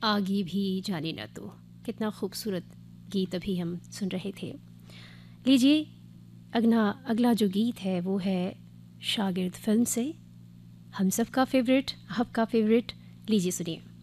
आगे भी जाने न तो। कितना खूबसूरत गीत अभी हम सुन रहे थे। लीजिए अगला जो गीत है वो है शागिर्द फिल्म से, हम सब का फेवरेट, आपका फेवरेट। लीजिए सुनिए।